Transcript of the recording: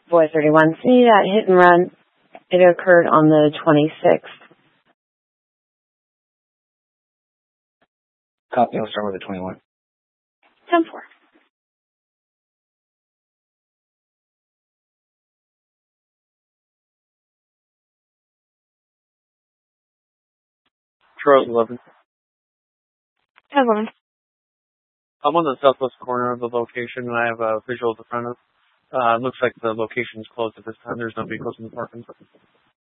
Boy 31. See that hit and run? It occurred on the 26th. Copy, I'll start with the 21. 10-4. Charles 11. 10-11. I'm on the southwest corner of the location, and I have a visual at the front of. Looks like the location is closed at this time. There's no vehicles in the parking.